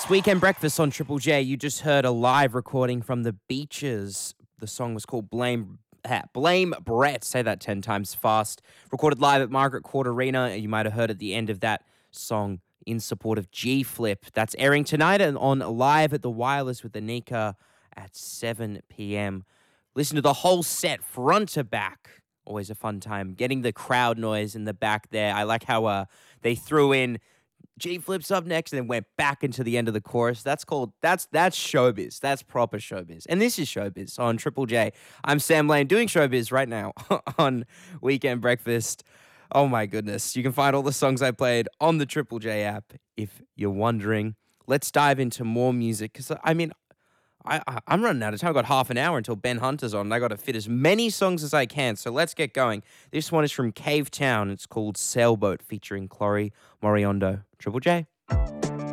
It's Weekend Breakfast on Triple J. You just heard a live recording from the Beaches. The song was called Blame Brett. Say that 10 times fast. Recorded live at Margaret Court Arena. You might have heard at the end of that song in support of G-Flip. That's airing tonight and on Live at the Wireless with Anika at 7 p.m. Listen to the whole set front to back. Always a fun time. Getting the crowd noise in the back there. I like how they threw in G-Flip's up next and then went back into the end of the chorus. That's showbiz. That's proper showbiz. And this is showbiz on Triple J. I'm Sam Lane doing showbiz right now on Weekend Breakfast. Oh my goodness. You can find all the songs I played on the Triple J app if you're wondering. Let's dive into more music because, I'm running out of time. I've got half an hour until Ben Hunter's on, and I got to fit as many songs as I can. So let's get going. This one is from Cave Town. It's called Sailboat, featuring Chloe Moriondo. Triple J.